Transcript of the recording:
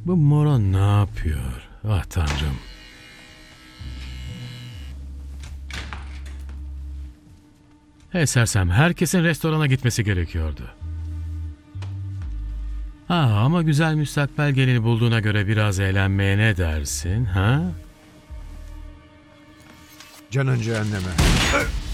Bu moron ne yapıyor? Ah tanrım. Hey sersem, herkesin restorana gitmesi gerekiyordu. Ama güzel müstakbel gelini bulduğuna göre biraz eğlenmeye ne dersin, ha? Canın cehenneme.